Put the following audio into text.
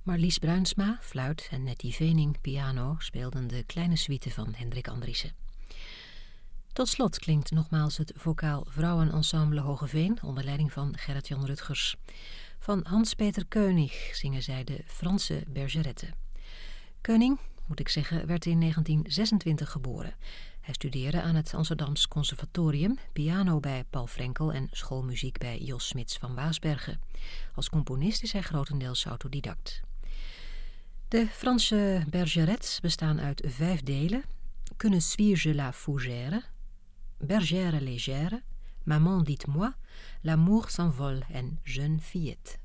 Marlies Bruinsma, fluit en Nettie Vening, piano, speelden de kleine suite van Hendrik Andriessen. Tot slot klinkt nogmaals het vocaal vrouwenensemble Hogeveen onder leiding van Gerrit-Jan Rutgers. Van Hans-Peter Keunig zingen zij de Franse Bergerette. Keuning, moet ik zeggen, werd in 1926 geboren. Hij studeerde aan het Amsterdams Conservatorium, piano bij Paul Frenkel en schoolmuziek bij Jos Smits van Waasbergen. Als componist is hij grotendeels autodidact. De Franse Bergerettes bestaan uit 5 delen: Que ne suis-je la fougère, Bergère légère, Maman dites-moi, L'amour s'envole en Jeune fillette.